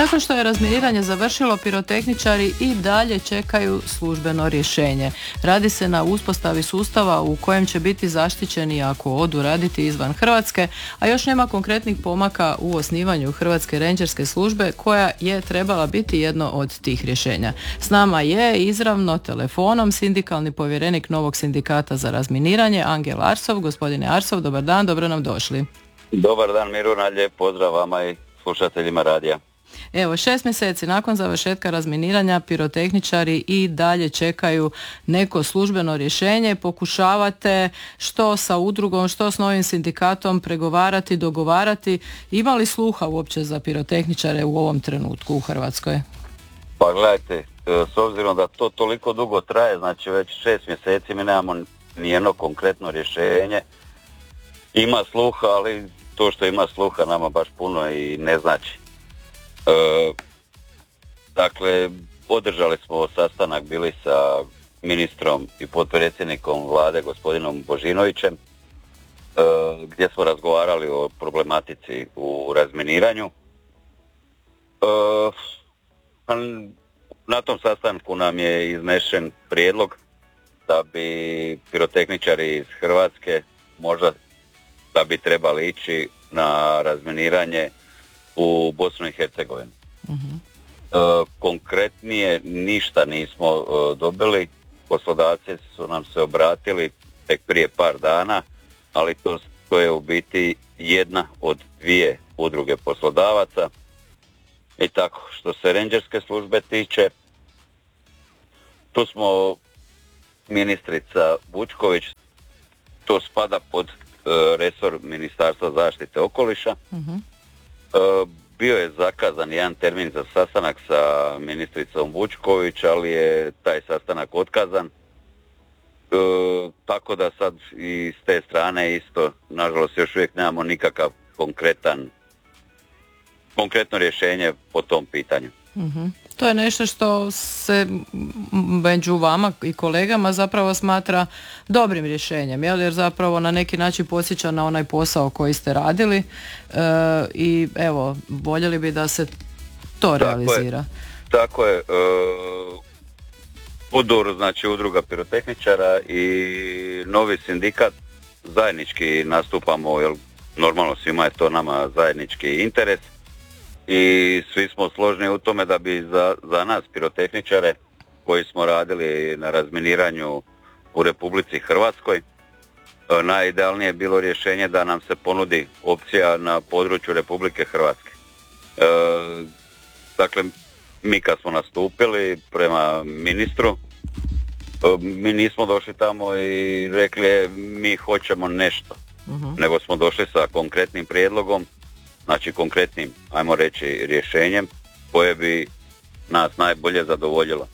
Nakon što je razminiranje završilo, pirotehničari i dalje čekaju službeno rješenje. Radi se na uspostavi sustava u kojem će biti zaštićeni ako odu raditi izvan Hrvatske, a još nema konkretnih pomaka u osnivanju Hrvatske rendžerske službe koja je trebala biti jedno od tih rješenja. S nama je izravno telefonom sindikalni povjerenik novog sindikata za razminiranje Angel Arsov. Gospodine Arsov, dobar dan, dobro nam došli. Dobar dan Miruna, lijep pozdrav vama i slušateljima radija. Evo, 6 mjeseci nakon završetka razminiranja pirotehničari i dalje čekaju neko službeno rješenje. Pokušavate što sa udrugom, što s novim sindikatom pregovarati, dogovarati. Ima li sluha uopće za pirotehničare u ovom trenutku u Hrvatskoj? Pa gledajte, s obzirom da to toliko dugo traje, znači već 6 mjeseci mi nemamo nijedno konkretno rješenje. Ima sluha, ali to što ima sluha nama baš puno i ne znači. Dakle, održali smo sastanak, bili sa ministrom i potpredsjednikom vlade gospodinom Božinovićem, gdje smo razgovarali o problematici u razminiranju. Na tom sastanku nam je iznešen prijedlog da bi pirotehničari iz Hrvatske možda da bi trebali ići na razminiranje u Bosnu i Hercegovinu. Konkretnije ništa nismo dobili, poslodavci su nam se obratili tek prije par dana, ali to je u biti jedna od dvije udruge poslodavaca. I tako, što se rendžerske službe tiče, tu smo ministrica Vučković, to spada pod resor Ministarstva zaštite okoliša. Bio je zakazan jedan termin za sastanak sa ministricom Vučković, ali je taj sastanak otkazan. Tako da sad i s te strane isto, nažalost, još uvijek nemamo nikakav konkretno rješenje po tom pitanju. To je nešto što se među vama i kolegama zapravo smatra dobrim rješenjem, jer zapravo na neki način podsjeća na onaj posao koji ste radili i evo, voljeli bi da se to realizira. Tako je. UDUR, znači Udruga pirotehničara i novi sindikat zajednički nastupamo, jer normalno svima je to nama zajednički interes. I svi smo složni u tome da bi za nas pirotehničare koji smo radili na razminiranju u Republici Hrvatskoj najidealnije bilo rješenje da nam se ponudi opcija na području Republike Hrvatske. Dakle, mi kad smo nastupili prema ministru, mi nismo došli tamo i rekli mi hoćemo nešto, nego smo došli sa konkretnim prijedlogom, znači konkretnim, ajmo reći, rješenjem koje bi nas najbolje zadovoljilo.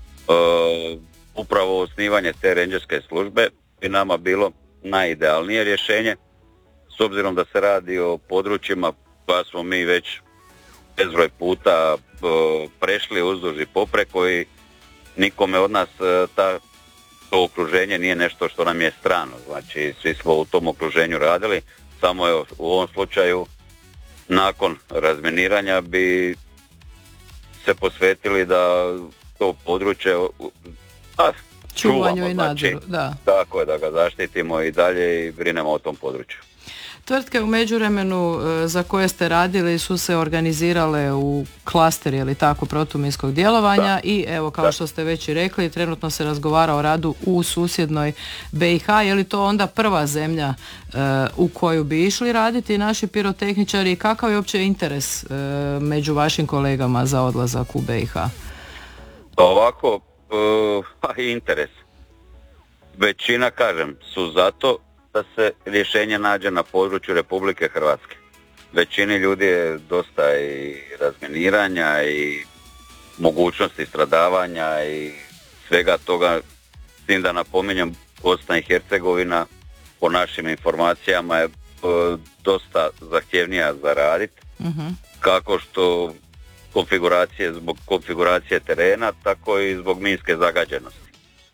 Upravo osnivanje te rendžerske službe bi nama bilo najidealnije rješenje, s obzirom da se radi o područjima koja smo mi već bezbroj puta prešli uzduž i popreko i nikome od nas to okruženje nije nešto što nam je strano. Znači, svi smo u tom okruženju radili, samo je u ovom slučaju nakon razminiranja bi se posvetili da to područje čuvanju i nadzoru, da. Tako je, da ga zaštitimo i dalje i brinemo o tom području. Tvrtke u međuvremenu za koje ste radili su se organizirale u klasteri, ili tako, protuminskog djelovanja i evo, kao što ste već i rekli, trenutno se razgovara o radu u susjednoj BiH. Je li to onda prva zemlja u koju bi išli raditi naši pirotehničari i kakav je uopće interes među vašim kolegama za odlazak u BiH? Ovako, interes. Većina, kažem, su zato da se rješenje nađe na području Republike Hrvatske. Većini ljudi je dosta i razminiranja i mogućnosti stradavanja i svega toga, s tim da napominjem, Bosna i Hercegovina po našim informacijama je dosta zahtjevnija za raditi, kako što zbog konfiguracije terena, tako i zbog minske zagađenosti.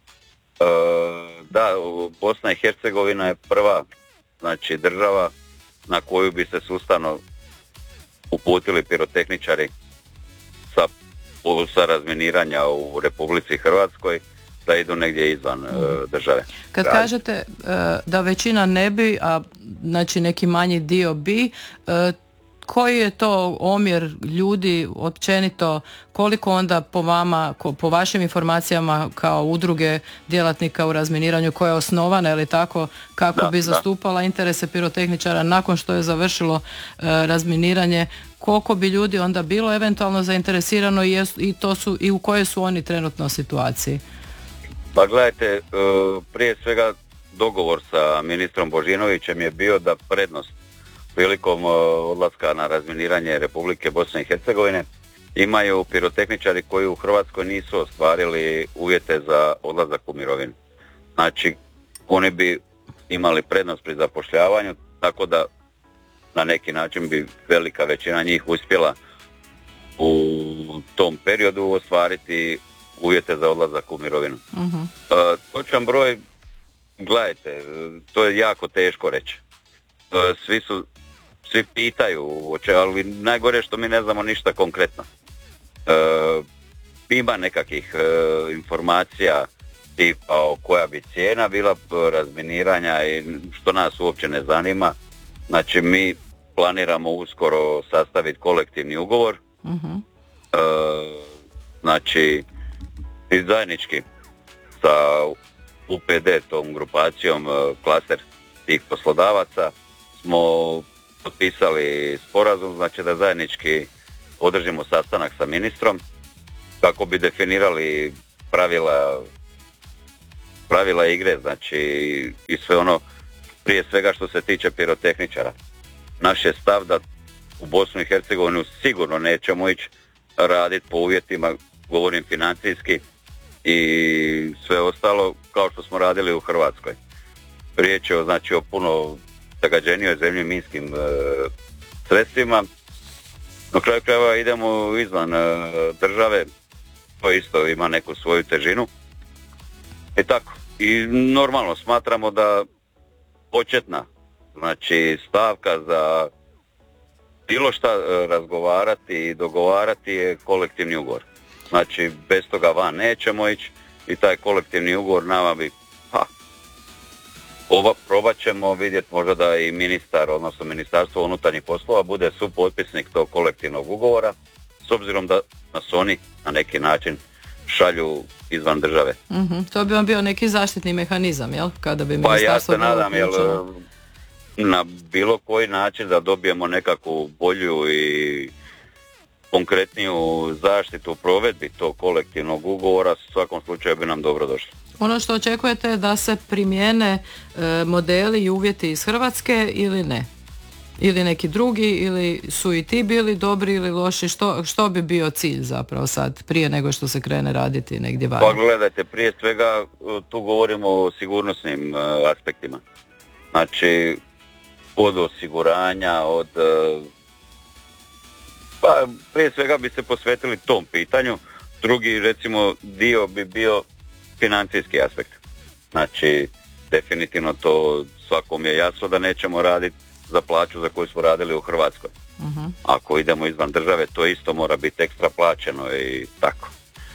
Da, Bosna i Hercegovina je prva, znači, država na koju bi se sustavno uputili pirotehničari sa razminiranja u Republici Hrvatskoj da idu negdje izvan države. Kad kažete da većina ne bi, a znači neki manji dio bi, koji je to omjer ljudi općenito, koliko onda po vama, po vašim informacijama kao udruge djelatnika u razminiranju koja je osnovana ili tako, kako bi zastupala interese pirotehničara nakon što je završilo razminiranje, koliko bi ljudi onda bilo eventualno zainteresirano i u kojoj su oni trenutno situaciji? Pa gledajte, prije svega dogovor sa ministrom Božinovićem je bio da prednost prilikom odlaska na razminiranje Republike Bosne i Hercegovine imaju pirotehničari koji u Hrvatskoj nisu ostvarili uvjete za odlazak u mirovinu. Znači, oni bi imali prednost pri zapošljavanju, tako da na neki način bi velika većina njih uspjela u tom periodu ostvariti uvjete za odlazak u mirovinu. Točan broj, gledajte, to je jako teško reći. Svi pitaju, ali najgore što mi ne znamo ništa konkretno. Ima nekakvih informacija tipa koja bi cijena bila razminiranja i što nas uopće ne zanima. Znači mi planiramo uskoro sastaviti kolektivni ugovor. Znači i zajednički sa UPD, tom grupacijom klaster tih poslodavaca, smo potpisali sporazum, znači da zajednički održimo sastanak sa ministrom kako bi definirali pravila igre, znači i sve ono, prije svega što se tiče pirotehničara. Naš je stav da u Bosnu i Hercegovinu sigurno nećemo ići raditi po uvjetima, govorim financijski i sve ostalo, kao što smo radili u Hrvatskoj. Riječ je znači o puno zagađenijoj zemlji minskim sredstvima. Na kraju krajeva idemo izvan države, to isto ima neku svoju težinu. I tako. I normalno smatramo da početna, znači stavka za bilo šta razgovarati i dogovarati je kolektivni ugovor. Znači bez toga van nećemo ići i taj kolektivni ugovor nama bi probat ćemo vidjeti možda da i ministar, odnosno Ministarstvo unutarnjih poslova bude supotpisnik tog kolektivnog ugovora, s obzirom da nas oni na neki način šalju izvan države. To bi vam bio neki zaštitni mehanizam, jel? Kada bi pa ja se nadam, jel, na bilo koji način da dobijemo nekakvu bolju i konkretniju zaštitu u provedbi tog kolektivnog ugovora, u svakom slučaju bi nam dobro došlo. Ono što očekujete je da se primijene modeli i uvjeti iz Hrvatske ili ne? Ili neki drugi, ili su i ti bili dobri ili loši? Što bi bio cilj zapravo sad, prije nego što se krene raditi negdje vani? Pa gledajte, prije svega tu govorimo o sigurnosnim aspektima. Znači, od osiguranja, pa prije svega bi se posvetili tom pitanju. Drugi, recimo, dio bi bio financijski aspekt. Znači, definitivno to svakom je jasno da nećemo raditi za plaću za koju smo radili u Hrvatskoj. Ako idemo izvan države, to isto mora biti ekstra plaćeno i tako.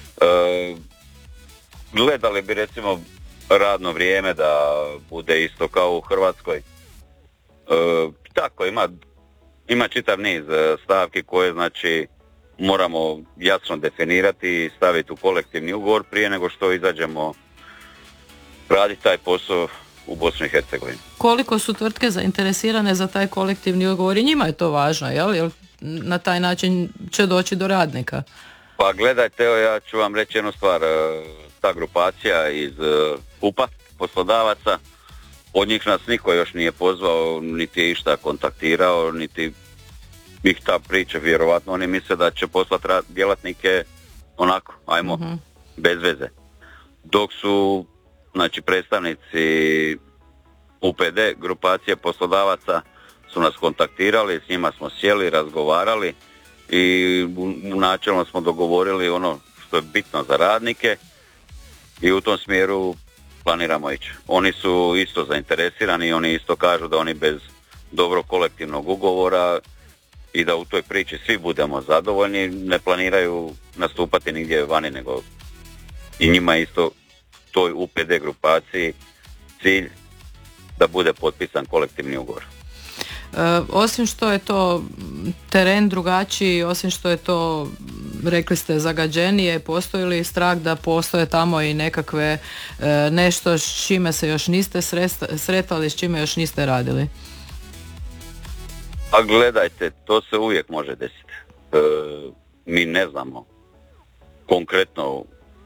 Gledali bi recimo radno vrijeme da bude isto kao u Hrvatskoj. Tako, ima čitav niz stavki koje znači moramo jasno definirati i staviti u kolektivni ugovor prije nego što izađemo raditi taj posao u Bosni i Hercegovini. Koliko su tvrtke zainteresirane za taj kolektivni ugovor i njima je to važno, jel? Jer na taj način će doći do radnika? Pa gledajte, ja ću vam reći jednu stvar. Ta grupacija iz UPA, poslodavaca, od njih nas niko još nije pozvao, niti je išta kontaktirao, niti ih ta priča, vjerovatno oni misle da će poslati djelatnike onako, bez veze. Dok su, znači, predstavnici UPD, grupacije poslodavaca, su nas kontaktirali, s njima smo sjeli, razgovarali i načelno smo dogovorili ono što je bitno za radnike i u tom smjeru planiramo ići. Oni su isto zainteresirani i oni isto kažu da oni bez dobrog kolektivnog ugovora i da u toj priči svi budemo zadovoljni, ne planiraju nastupati nigdje vani, nego i njima isto toj UPD grupaciji cilj da bude potpisan kolektivni ugovor. Osim što je to teren drugačiji, osim što je to, rekli ste, zagađenije, postoji li strah da postoje tamo i nekakve nešto s čime se još niste sretali, s čime još niste radili? A gledajte, to se uvijek može desiti. Mi ne znamo konkretno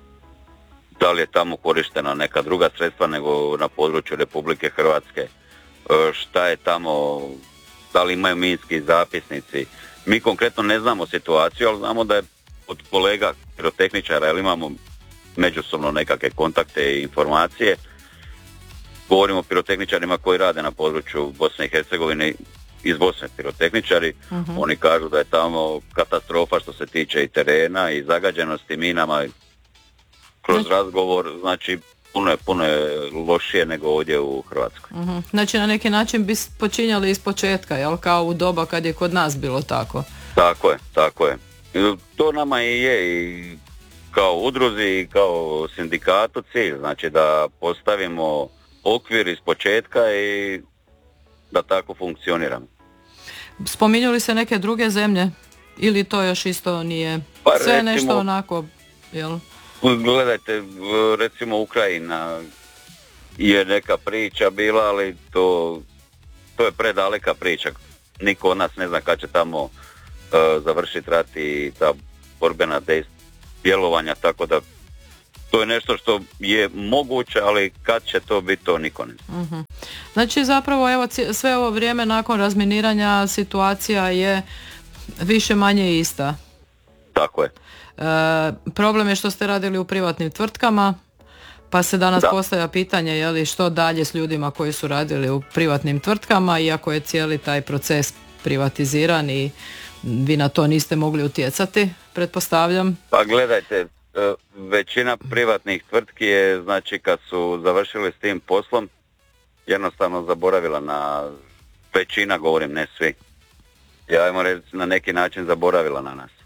da li je tamo korištena neka druga sredstva nego na području Republike Hrvatske. Šta je tamo, da li imaju minski zapisnici. Mi konkretno ne znamo situaciju, ali znamo da je od kolega pirotehničara, jer imamo međusobno nekakve kontakte i informacije. Govorimo o pirotehničarima koji rade na području Bosne i Hercegovine, iz Bosne pirotehničari. Oni kažu da je tamo katastrofa što se tiče i terena i zagađenosti minama. Kroz razgovor, znači puno je lošije nego ovdje u Hrvatskoj. Znači na neki način bi počinjali iz početka, jel, kao u doba kad je kod nas bilo tako? Tako je. To nama i je i kao udruzi i kao sindikatu cilj, znači da postavimo okvir iz početka i da tako funkcioniramo. Spominjali se neke druge zemlje ili to još isto nije? Pa sve recimo, nešto onako, jel? Gledajte, recimo Ukrajina je neka priča bila, ali to je predaleka priča. Niko od nas ne zna kad će tamo završiti rat i ta borbena djelovanja, tako da to je nešto što je moguće, ali kad će to biti, to niko ne zna. Znači zapravo evo sve ovo vrijeme nakon razminiranja situacija je više manje ista. Tako je. Problem je što ste radili u privatnim tvrtkama, pa se danas postavlja pitanje je li što dalje s ljudima koji su radili u privatnim tvrtkama, iako je cijeli taj proces privatiziran i vi na to niste mogli utjecati, pretpostavljam. Pa gledajte, većina privatnih tvrtki je, znači kad su završili s tim poslom, jednostavno zaboravila većina, govorim, ne svi, ajmo reći na neki način zaboravila na nas.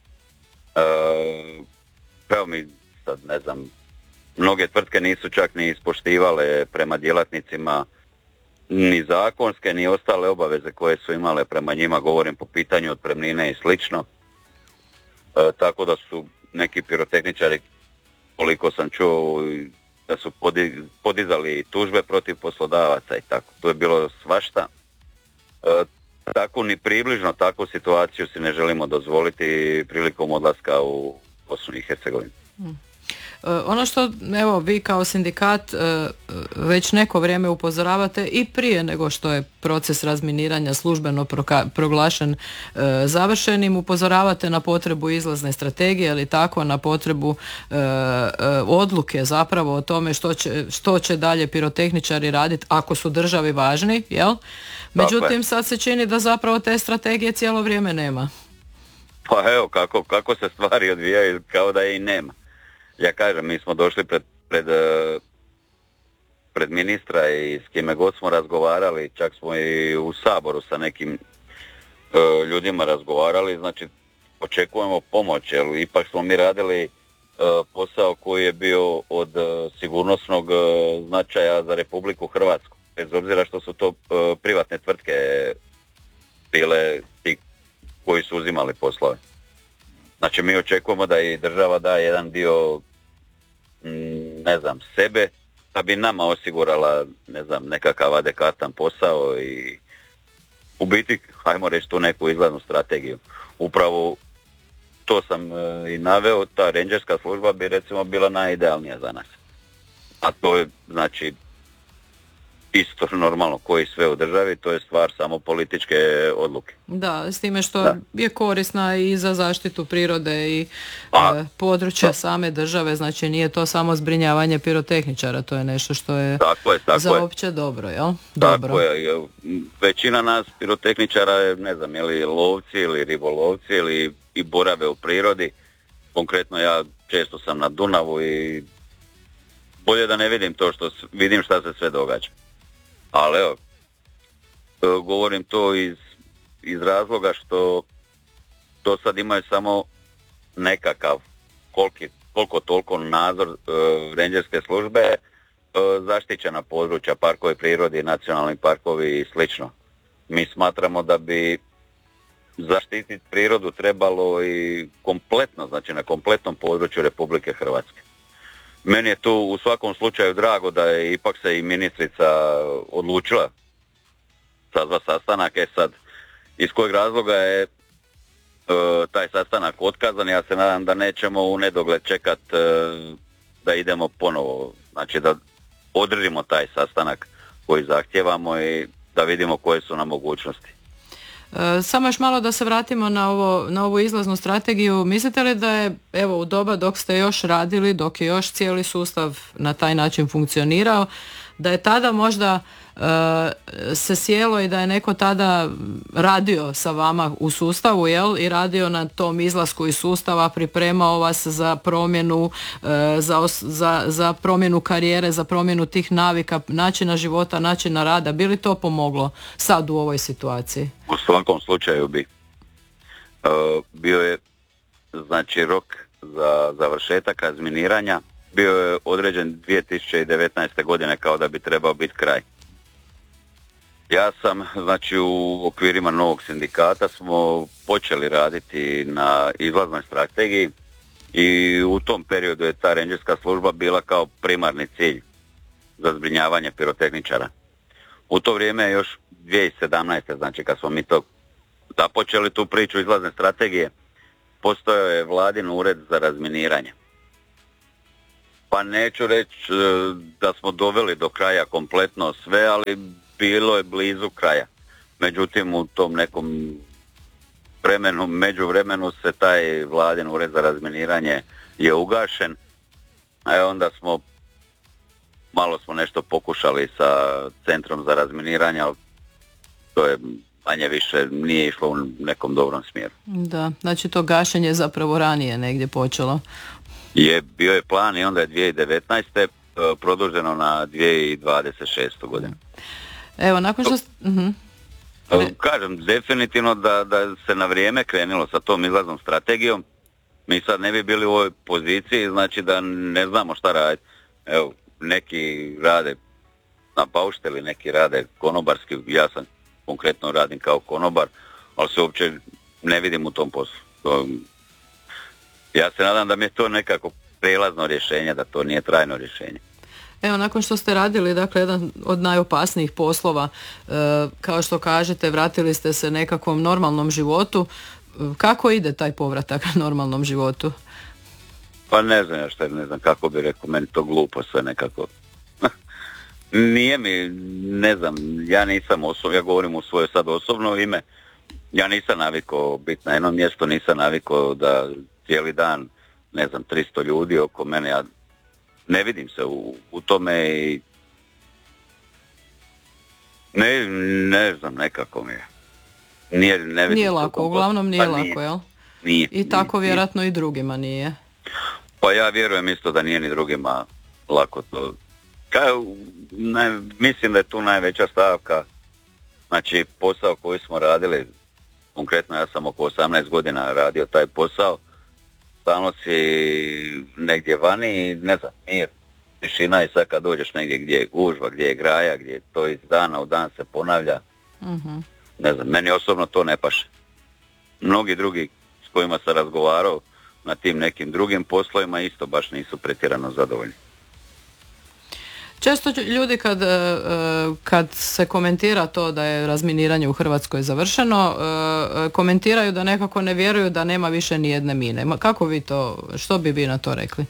Evo mi sad ne znam, mnoge tvrtke nisu čak ni ispoštivale prema djelatnicima ni zakonske ni ostale obaveze koje su imale prema njima, govorim po pitanju otpremnine i slično. Tako da su neki pirotehničari, koliko sam čuo, da su podizali tužbe protiv poslodavaca i tako. To je bilo svašta. Tako ni približno takvu situaciju si ne želimo dozvoliti prilikom odlaska u Bosnu i Hercegovinu. Ono što, evo, vi kao sindikat već neko vrijeme upozoravate i prije nego što je proces razminiranja službeno proglašen završenim, upozoravate na potrebu izlazne strategije ili tako, na potrebu odluke zapravo o tome što će dalje pirotehničari raditi ako su državi važni, jel? Međutim, sad se čini da zapravo te strategije cijelo vrijeme nema. Pa evo, kako se stvari odvijaju, kao da je i nema. Ja kažem, mi smo došli pred ministra i s kime god smo razgovarali, čak smo i u Saboru sa nekim ljudima razgovarali, znači očekujemo pomoć, jer ipak smo mi radili posao koji je bio od sigurnosnog značaja za Republiku Hrvatsku, bez obzira što su to privatne tvrtke bile ti koji su uzimali poslove. Znači mi očekujemo da i država da jedan dio, ne znam, sebe, da bi nama osigurala, ne znam, nekakav adekvatan posao i u biti, hajmo reći, tu neku izglednu strategiju. Upravo to sam i naveo, ta rangerska služba bi recimo bila najidealnija za nas. A to je, znači, isto normalno koji sve u državi, to je stvar samo političke odluke. Da, s time što je korisna i za zaštitu prirode i područja same države, znači nije to samo zbrinjavanje pirotehničara, to je nešto što je za opće dobro, jel? Dobro. Tako je, većina nas pirotehničara je, ne znam, ili lovci ili ribolovci ili i borave u prirodi. Konkretno ja često sam na Dunavu i bolje da ne vidim to što vidim šta se sve događa. Ali evo, govorim to iz razloga što do sad imaju samo nekakav koliko toliko nadzor renđerske službe, zaštićena područja, parkovi prirode, nacionalni parkovi i slično. Mi smatramo da bi zaštititi prirodu trebalo i kompletno, znači na kompletnom području Republike Hrvatske. Meni je tu u svakom slučaju drago da je ipak se i ministrica odlučila sazva sastanak. Sad, iz kojeg razloga je taj sastanak otkazan, ja se nadam da nećemo u nedogled čekat da idemo ponovo, znači da održimo taj sastanak koji zahtijevamo i da vidimo koje su nam mogućnosti. Samo još malo da se vratimo na ovu izlaznu strategiju. Mislite li da je, evo, u doba dok ste još radili, dok je još cijeli sustav na taj način funkcionirao, da je tada možda se sjelo i da je neko tada radio sa vama u sustavu, jel? I radio na tom izlasku iz sustava, pripremao vas za promjenu, za promjenu karijere, za promjenu tih navika, načina života, načina rada. Bi li to pomoglo sad u ovoj situaciji? U svakom slučaju bi. Bio je, znači, rok za završetak razminiranja bio je određen 2019. godine kao da bi trebao biti kraj. Ja sam, znači, u okvirima novog sindikata smo počeli raditi na izlaznoj strategiji i u tom periodu je ta rendžerska služba bila kao primarni cilj za zbrinjavanje pirotehničara. U to vrijeme još 2017. znači kad smo mi to započeli tu priču izlazne strategije, postojao je Vladin ured za razminiranje. Pa neću reći da smo doveli do kraja kompletno sve, ali bilo je blizu kraja. Međutim, u tom nekom međuvremenu se taj Vladin ured za razminiranje je ugašen, a onda malo smo nešto pokušali sa centrom za razminiranje, ali to je manje više nije išlo u nekom dobrom smjeru. Da, znači to gašenje je zapravo ranije negdje počelo. Bio je plan i onda je 2019. produženo na 2026. godinu. Evo, nakon što... Kažem, definitivno da se na vrijeme krenulo sa tom izlaznom strategijom, mi sad ne bi bili u ovoj poziciji, znači da ne znamo šta raditi. Evo, neki rade na paušteli, neki rade konobarski, ja sam konkretno radim kao konobar, ali se uopće ne vidim u tom poslu. Ja se nadam da mi je to nekako prijelazno rješenje, da to nije trajno rješenje. Evo, nakon što ste radili, dakle, jedan od najopasnijih poslova, kao što kažete, vratili ste se nekakvom normalnom životu. Kako ide taj povratak normalnom životu? Pa ne znam ne znam kako bi rekao, meni to glupo sve nekako. Nije mi, ne znam, ja nisam ja govorim u svoje sad osobno ime, ja nisam navikao biti na jednom mjestu, nisam navikao da cijeli dan, ne znam, 300 ljudi oko mene, ja ne vidim se u tome i ne znam, nekako mi je. Nije lako, uglavnom nije lako, jel? Nije. I tako vjerojatno i drugima nije. Pa ja vjerujem isto da nije ni drugima lako to. Mislim da je tu najveća stavka, znači posao koji smo radili, konkretno ja sam oko 18 godina radio taj posao, stalno si negdje vani i ne znam, mir, tišina i sad kad dođeš negdje gdje je gužva, gdje je graja, gdje to iz dana u dan se ponavlja, ne znam, meni osobno to ne paše. Mnogi drugi s kojima sam razgovarao na tim nekim drugim poslovima isto baš nisu pretjerano zadovoljni. Često ljudi kad se komentira to da je razminiranje u Hrvatskoj završeno, komentiraju da nekako ne vjeruju da nema više ni jedne mine. Kako vi to, što bi vi na to rekli?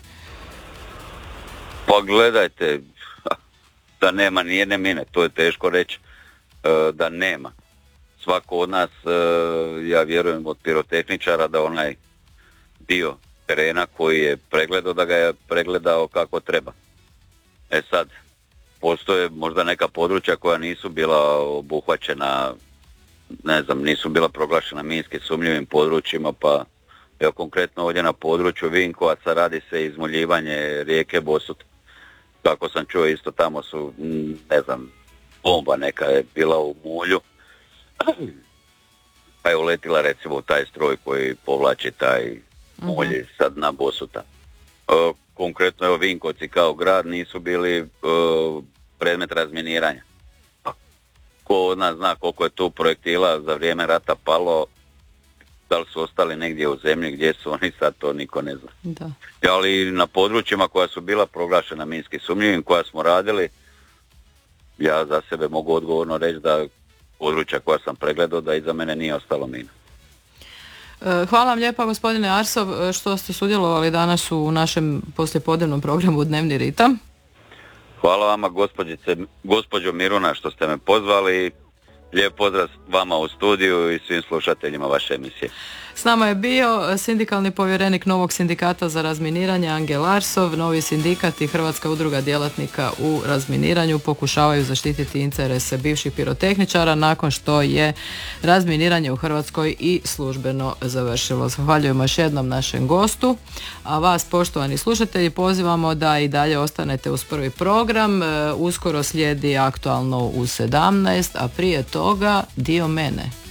Pa gledajte, da nema ni jedne mine, to je teško reći da nema. Svako od nas, ja vjerujem od pirotehničara, da onaj dio terena koji je pregledao, da ga je pregledao kako treba. Sad, postoje možda neka područja koja nisu bila obuhvaćena, ne znam, nisu bila proglašena minski sumnjivim područjima, pa evo konkretno ovdje na području Vinkovaca radi se izmuljivanje rijeke Bosut. Kako sam čuo, isto tamo su, ne znam, bomba neka je bila u mulju. pa je uletila recimo u taj stroj koji povlači taj mulj sad na Bosuta. Konkretno evo Vinkovci kao grad nisu bili predmet razminiranja. Ko od nas zna koliko je tu projektila za vrijeme rata palo, da li su ostali negdje u zemlji, gdje su oni sad, to niko ne zna. Da. Ali na područjima koja su bila proglašena minski sumnjivim, koja smo radili, ja za sebe mogu odgovorno reći da područja koja sam pregledao, da iza mene nije ostalo mina. Hvala vam lijepa gospodine Arsov što ste sudjelovali danas u našem poslijepodnevnom programu Dnevni ritam. Hvala vama gospođo Miruna što ste me pozvali. Lijep pozdrav vama u studiju i svim slušateljima vaše emisije. S nama je bio sindikalni povjerenik novog sindikata za razminiranje Angel Arsov. Novi sindikat i Hrvatska udruga djelatnika u razminiranju pokušavaju zaštititi interese bivših pirotehničara nakon što je razminiranje u Hrvatskoj i službeno završilo. Zahvaljujemo još jednom našem gostu, a vas poštovani slušatelji pozivamo da i dalje ostanete uz prvi program. Uskoro slijedi aktualno u 17, a prije toga dio mene.